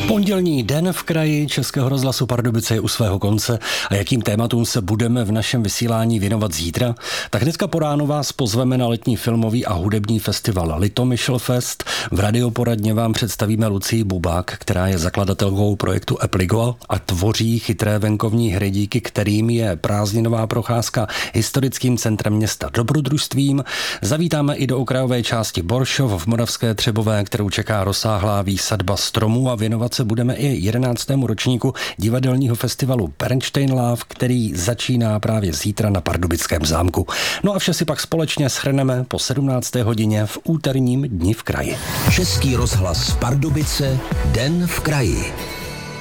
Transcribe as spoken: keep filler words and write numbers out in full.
Pondělní den v kraji Českého rozhlasu Pardubice je u svého konce a jakým tématům se budeme v našem vysílání věnovat zítra? Tak hnedka po ránu vás pozveme na letní filmový a hudební festival Litomyšl Fest. V radioporadně vám představíme Lucii Bubák, která je zakladatelkou projektu Epligo a tvoří chytré venkovní hry, díky kterým je prázdninová procházka historickým centrem města dobrodružstvím. Zavítáme i do okrajové části Boršov v Moravské Třebové, kterou čeká rozsáhlá výsadba stromů, a věnovat se budeme i jedenáctému ročníku divadelního festivalu Bernstein Love, který začíná právě zítra na Pardubickém zámku. No a vše si pak společně shrneme po sedmnácté hodině v úterním Dni v kraji. Český rozhlas Pardubice, Den v kraji.